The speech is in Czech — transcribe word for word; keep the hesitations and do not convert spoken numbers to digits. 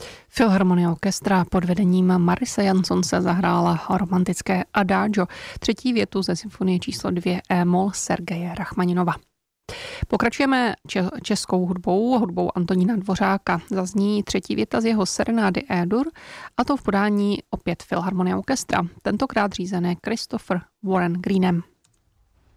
Filharmonie Orchestra pod vedením Marise Jansonse zahrála romantické Adagio, třetí větu ze symfonie číslo dvě E-moll Sergeje Rachmaninova. Pokračujeme českou hudbou, hudbou Antonína Dvořáka. Zazní třetí věta z jeho serenády E-dur, a to v podání opět Filharmonie Orchestra, tentokrát řízené Christopher Warren Greenem.